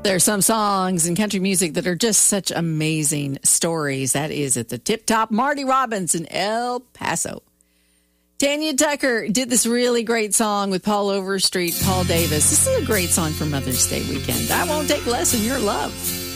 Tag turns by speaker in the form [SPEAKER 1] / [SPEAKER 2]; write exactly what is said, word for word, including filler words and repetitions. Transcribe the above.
[SPEAKER 1] There are some songs in country music that are just such amazing stories. That is at the tip top. Marty Robbins in El Paso. Tanya Tucker did this really great song with Paul Overstreet, Paul Davis. This is a great song for Mother's Day weekend. I won't take less than your love.